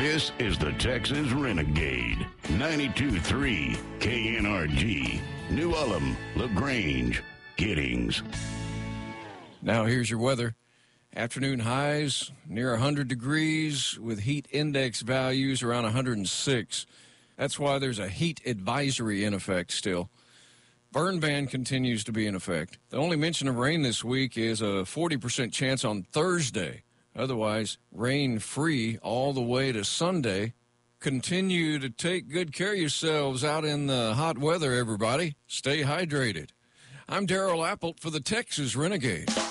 This is the Texas Renegade. 92.3 KNRG. New Ulm, LaGrange, Giddings. Now here's your weather. Afternoon highs near 100 degrees with heat index values around 106. That's why there's a heat advisory in effect still. Burn ban continues to be in effect. The only mention of rain this week is a 40% chance on Thursday. Otherwise, rain-free all the way to Sunday. Continue to take good care of yourselves out in the hot weather, everybody. Stay hydrated. I'm Daryl Appelt for the Texas Renegade.